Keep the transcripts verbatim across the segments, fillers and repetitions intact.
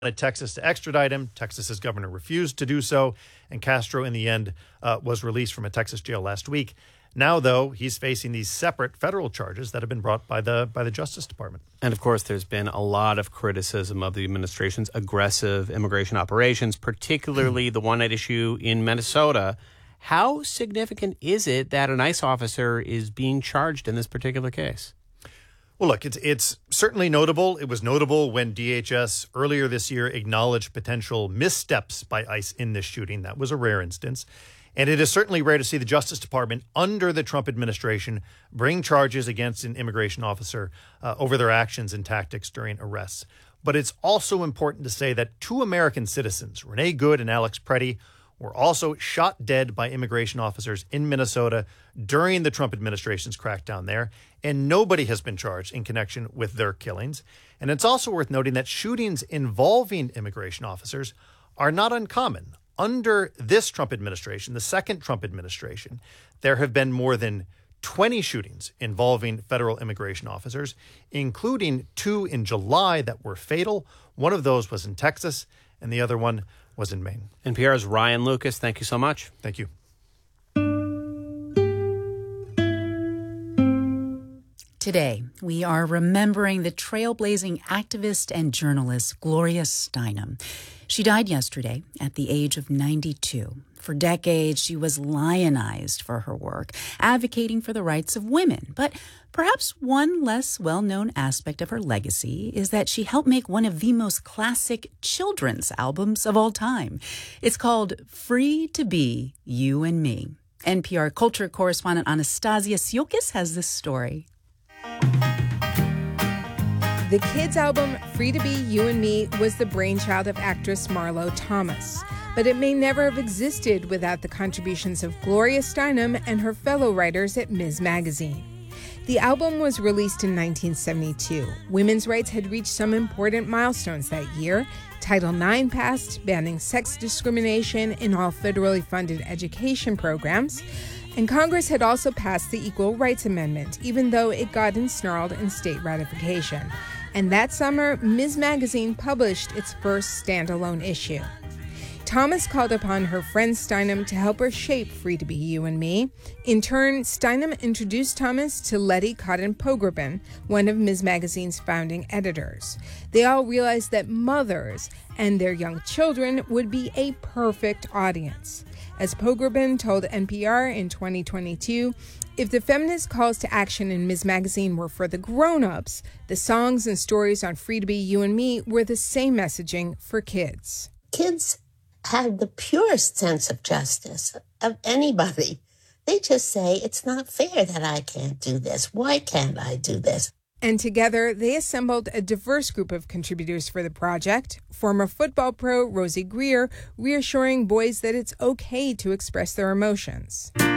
Texas to extradite him. Texas's governor refused to do so, and Castro, in the end, uh, was released from a Texas jail last week. Now, though, he's facing these separate federal charges that have been brought by the by the Justice Department. And, of course, there's been a lot of criticism of the administration's aggressive immigration operations, particularly the one at issue in Minnesota. How significant is it that an ICE officer is being charged in this particular case? Well, look, it's it's certainly notable. It was notable when D H S earlier this year acknowledged potential missteps by ICE in this shooting. That was a rare instance. And it is certainly rare to see the Justice Department under the Trump administration bring charges against an immigration officer uh, over their actions and tactics during arrests. But it's also important to say that two American citizens, Renee Good and Alex Preddy, were also shot dead by immigration officers in Minnesota during the Trump administration's crackdown there, and nobody has been charged in connection with their killings. And it's also worth noting that shootings involving immigration officers are not uncommon. Under this Trump administration, the second Trump administration, there have been more than twenty shootings involving federal immigration officers, including two in July that were fatal. One of those was in Texas, and the other one was in Maine. N P R's Ryan Lucas, thank you so much. Thank you. Today, we are remembering the trailblazing activist and journalist Gloria Steinem. She died yesterday at the age of ninety-two. For decades, she was lionized for her work, advocating for the rights of women. But perhaps one less well-known aspect of her legacy is that she helped make one of the most classic children's albums of all time. It's called Free to Be You and Me. N P R culture correspondent Anastasia Siokis has this story. The kids' album, Free to Be You and Me, was the brainchild of actress Marlo Thomas. But it may never have existed without the contributions of Gloria Steinem and her fellow writers at Ms Magazine. The album was released in nineteen seventy-two. Women's rights had reached some important milestones that year. Title nine passed, banning sex discrimination in all federally funded education programs. And Congress had also passed the Equal Rights Amendment, even though it got ensnarled in state ratification. And that summer, Ms Magazine published its first standalone issue. Thomas called upon her friend Steinem to help her shape Free to Be You and Me. In turn, Steinem introduced Thomas to Letty Cotton Pogrebin, one of Ms Magazine's founding editors. They all realized that mothers and their young children would be a perfect audience. As Pogrebin told N P R in twenty twenty-two, if the feminist calls to action in Ms Magazine were for the grown-ups, the songs and stories on Free to Be You and Me were the same messaging for kids. Kids have the purest sense of justice of anybody. They just say, it's not fair that I can't do this. Why can't I do this? And together, they assembled a diverse group of contributors for the project. Former football pro Rosie Greer reassuring boys that it's okay to express their emotions. It's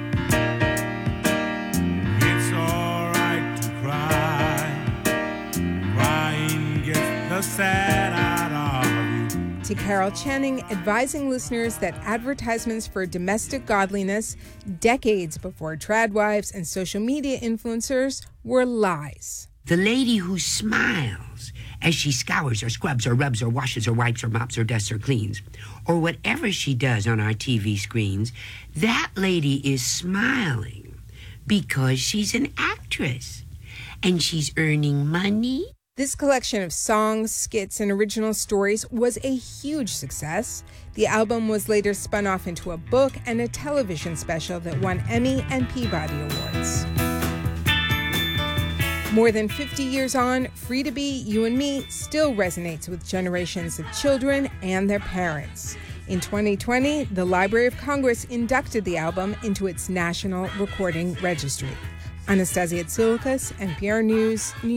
all right to cry. Crying gets the sad out of you. To Carol Channing, advising listeners that advertisements for domestic godliness, decades before trad wives and social media influencers, were lies. The lady who smiles as she scours or scrubs or rubs or washes or wipes or mops or dusts or cleans, or whatever she does on our T V screens, that lady is smiling because she's an actress and she's earning money. This collection of songs, skits, and original stories was a huge success. The album was later spun off into a book and a television special that won Emmy and Peabody Awards. More than fifty years on, Free to Be You and Me still resonates with generations of children and their parents. In twenty twenty, the Library of Congress inducted the album into its National Recording Registry. Anastasia Tsioukas, N P R News, New York.